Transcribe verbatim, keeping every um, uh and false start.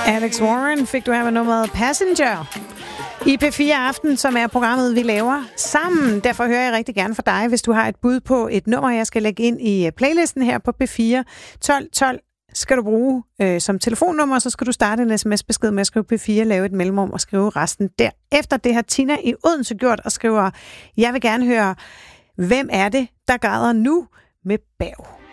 Alex Warren fik du her med nummeret Passenger i P fire Aften, som er programmet, vi laver sammen. Derfor hører jeg rigtig gerne fra dig, hvis du har et bud på et nummer, jeg skal lægge ind i playlisten her på P fire. tolv tolv skal du bruge øh, som telefonnummer, så skal du starte en sms-besked med at skrive P fire, lave et mellemrum og skrive resten der. Efter det har Tina i Odense gjort og skriver, jeg vil gerne høre, hvem er det, der græder nu med Berg?